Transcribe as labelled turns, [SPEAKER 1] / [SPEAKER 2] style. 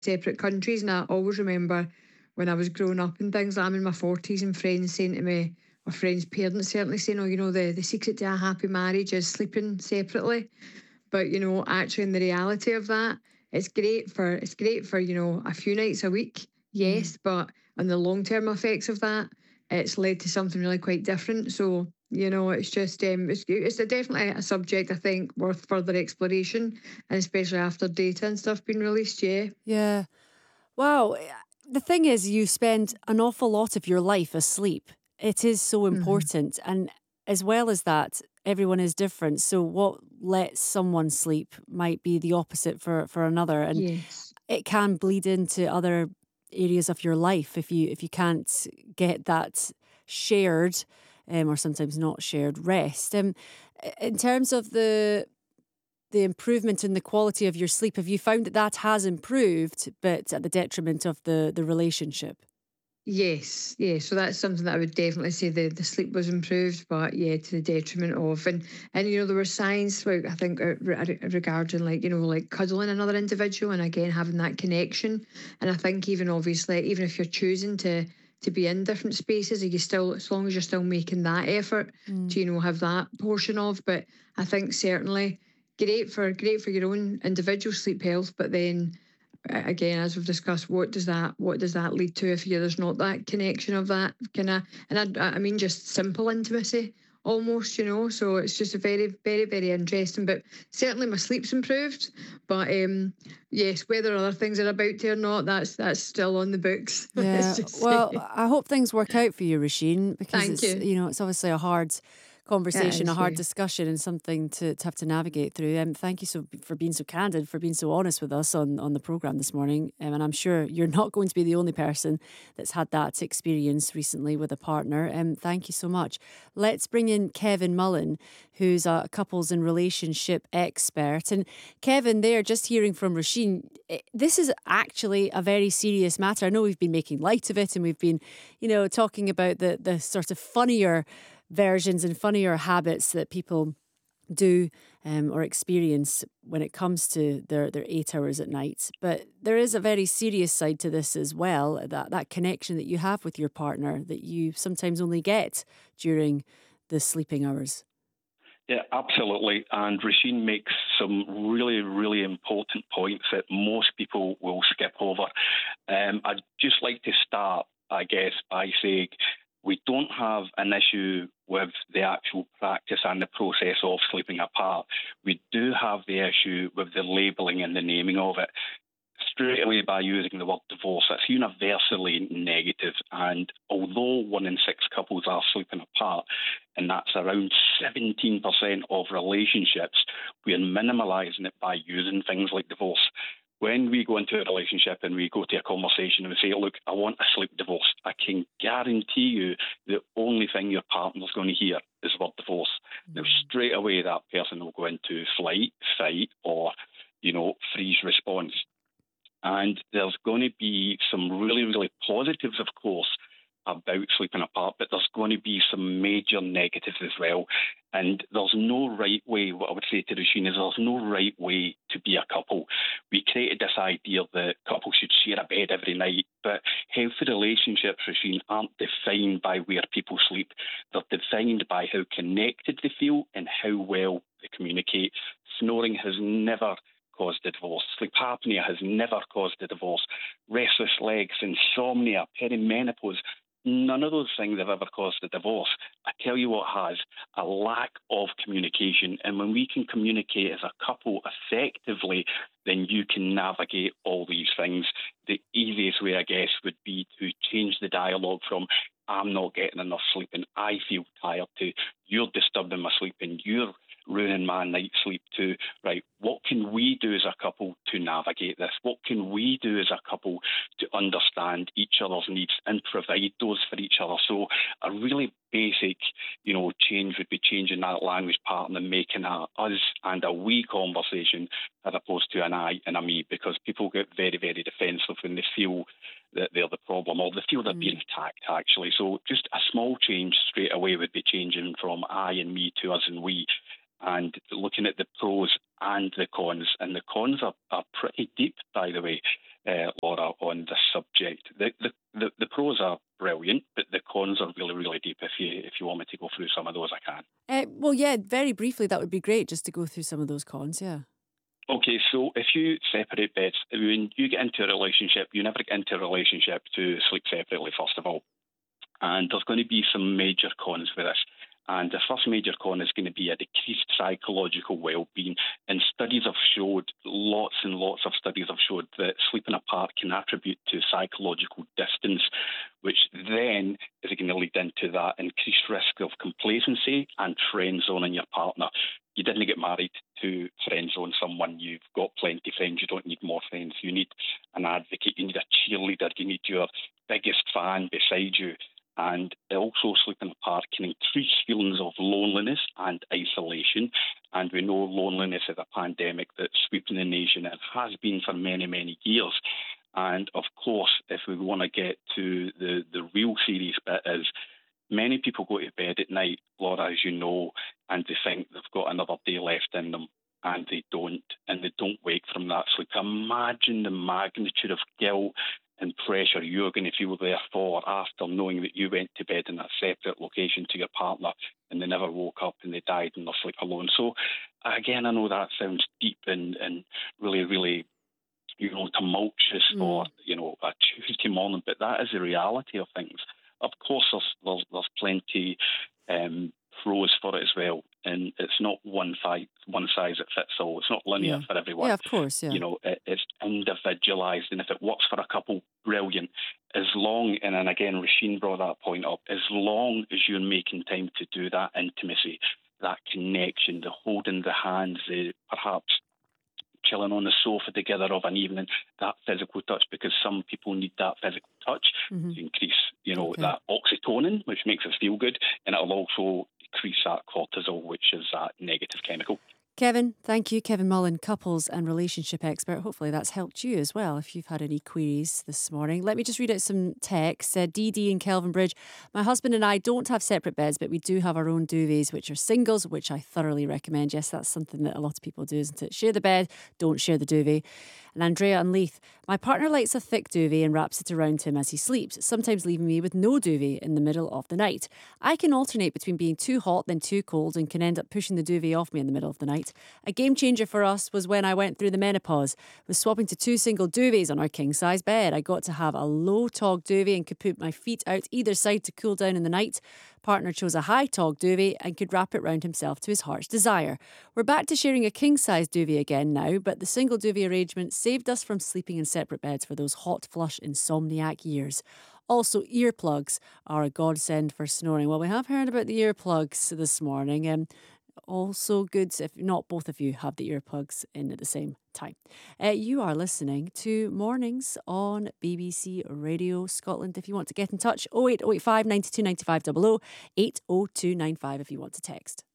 [SPEAKER 1] separate countries. And I always remember when I was growing up and things, I'm in my 40s and friends saying to me, or friends' parents certainly saying, oh, the secret to a happy marriage is sleeping separately. But, actually in the reality of that, it's great for, a few nights a week,
[SPEAKER 2] Mm.
[SPEAKER 1] yes, but on the long term effects of that, it's led to something really quite different. So, it's just it's definitely a subject I think worth further exploration, and especially after data and stuff being released, yeah.
[SPEAKER 2] Yeah. Wow. The thing is, you spend an awful lot of your life asleep. It is so
[SPEAKER 1] Hmm.
[SPEAKER 2] important. And as well as that, everyone is different. So what lets someone sleep might be the opposite for another. And
[SPEAKER 1] Yes.
[SPEAKER 2] it can bleed into other areas of your life if you can't get that shared or sometimes not shared rest. In terms of the improvement in the quality of your sleep, have you found that that has improved, but at the detriment of the relationship?
[SPEAKER 1] Yes, yeah. So that's something that I would definitely say the sleep was improved, but yeah, to the detriment of and there was signs about I think regarding like like cuddling another individual and again having that connection. And I think even obviously even if you're choosing to be in different spaces, are you still as long as you're still making that effort
[SPEAKER 2] Mm.
[SPEAKER 1] to have that portion of. But I think certainly great for your own individual sleep health, but then again, as we've discussed, what does that lead to if there's not that connection of that kind of, and I mean just simple intimacy almost, so it's just a very very very interesting. But certainly my sleep's improved, but yes, whether other things are about to or not, that's still on the books. Let's
[SPEAKER 2] Yeah.
[SPEAKER 1] just
[SPEAKER 2] Well,
[SPEAKER 1] say
[SPEAKER 2] I hope things work out for you, Rasheen, because
[SPEAKER 1] thank
[SPEAKER 2] it's
[SPEAKER 1] you.
[SPEAKER 2] it's obviously a hard
[SPEAKER 1] It
[SPEAKER 2] conversation, a
[SPEAKER 1] is,
[SPEAKER 2] hard
[SPEAKER 1] yeah.
[SPEAKER 2] discussion, and something to have to navigate through. Thank you for being so candid, for being so honest with us on the program this morning. And I'm sure you're not going to be the only person that's had that experience recently with a partner. Thank you so much. Let's bring in Kevin Mullen, who's a couples and relationship expert. And Kevin, there, just hearing from Rasheen, this is actually a very serious matter. I know we've been making light of it, and we've been, talking about the sort of funnier versions and funnier habits that people do or experience when it comes to their 8 hours at night. But there is a very serious side to this as well, that connection that you have with your partner that you sometimes only get during the sleeping hours.
[SPEAKER 3] Yeah, absolutely. And Rasheen makes some really, really important points that most people will skip over. I'd just like to start, I guess, by saying we don't have an issue with the actual practice and the process of sleeping apart. We do have the issue with the labelling and the naming of it. Straight away by using the word divorce, it's universally negative. And although 1 in 6 couples are sleeping apart, and that's around 17% of relationships, we're minimalising it by using things like divorce. When we go into a relationship and we go to a conversation and we say, look, I want a sleep divorce, I can guarantee you the only thing your partner's going to hear is the word divorce. Now, straight away, that person will go into flight, fight, or, freeze response. And there's going to be some really, really positives, of course, about sleeping apart, but there's going to be some major negatives as well. And there's no right way, what I would say to Roisin is there's no right way to be a couple. We created this idea that couples should share a bed every night, but healthy relationships, Roisin, aren't defined by where people sleep. They're defined by how connected they feel and how well they communicate. Snoring has never caused a divorce. Sleep apnea has never caused a divorce. Restless legs, insomnia, perimenopause, none of those things have ever caused a divorce. I tell you what has, a lack of communication. And when we can communicate as a couple effectively, then you can navigate all these things. The easiest way, I guess, would be to change the dialogue from I'm not getting enough sleep and I feel tired to you're disturbing my sleep and you're ruining my night's sleep to, right, what can we do as a couple to navigate this? What can we do as a couple to understand each other's needs and provide those for each other? So a really basic, change would be changing that language pattern and making a us and a we conversation as opposed to an I and a me, because people get very, very defensive when they feel that they're the problem or they feel they're being attacked, actually. So just a small change straight away would be changing from I and me to us and we. and looking at the pros and the cons. And the cons are pretty deep, by the way, Laura, on this subject. The pros are brilliant, but the cons are really, really deep. If you want me to go through some of those, I can.
[SPEAKER 2] Well, yeah, very briefly, that would be great, just to go through some of those cons, yeah.
[SPEAKER 3] Okay, so if you separate beds, when you get into a relationship, you never get into a relationship to sleep separately, first of all. And there's going to be some major cons with this. And the first major con is going to be a decreased psychological well-being. And studies have showed, lots and lots of studies have showed that sleeping apart can attribute to psychological distance, which then is going to lead into that increased risk of complacency and friend zoning your partner. You didn't get married to friend zone someone. You've got plenty of friends. You don't need more friends. You need an advocate. You need a cheerleader. You need your biggest fan beside you. And also sleeping apart can increase feelings of loneliness and isolation. And we know loneliness is a pandemic that's sweeping the nation and has been for many, many years. And of course, if we want to get to the real serious bit is many people go to bed at night, Laura, as you know, and they think they've got another day left in them. And they don't wake from that sleep. Imagine the magnitude of guilt and pressure you're going to feel therefore after knowing that you went to bed in a separate location to your partner and they never woke up and they died in their sleep alone. So again, I know that sounds deep and really, really, tumultuous for, a Tuesday morning, but that is the reality of things. Of course, there's plenty pros for it as well. And it's not one size that fits all. It's not linear for everyone.
[SPEAKER 2] Yeah, of course, yeah.
[SPEAKER 3] It's individualised. And if it works for a couple, brilliant. As long, and then again, Roisin brought that point up, as long as you're making time to do that intimacy, that connection, the holding the hands, perhaps chilling on the sofa together of an evening, that physical touch, because some people need that physical touch to increase, that oxytocin, which makes us feel good, and it'll also increase that cortisol, which is that negative chemical.
[SPEAKER 2] Kevin, thank you. Kevin Mullen, couples and relationship expert. Hopefully that's helped you as well if you've had any queries this morning. Let me just read out some texts. DD in Kelvin Bridge. My husband and I don't have separate beds, but we do have our own duvets, which are singles, which I thoroughly recommend. Yes, that's something that a lot of people do, isn't it? Share the bed, don't share the duvet. And Andrea and Leith. My partner likes a thick duvet and wraps it around him as he sleeps, sometimes leaving me with no duvet in the middle of the night. I can alternate between being too hot then too cold and can end up pushing the duvet off me in the middle of the night. A game changer for us was when I went through the menopause. With swapping to 2 single duvets on our king-size bed, I got to have a low-tog duvet and could put my feet out either side to cool down in the night. Partner chose a high-tog duvet and could wrap it round himself to his heart's desire. We're back to sharing a king-size duvet again now, but the single duvet arrangement saved us from sleeping in separate beds for those hot flush insomniac years. Also, earplugs are a godsend for snoring. Well, we have heard about the earplugs this morning. Also good if not both of you have the earplugs in at the same time. You are listening to Mornings on BBC Radio Scotland. If you want to get in touch, 08085 92 95 00, 80295 if you want to text.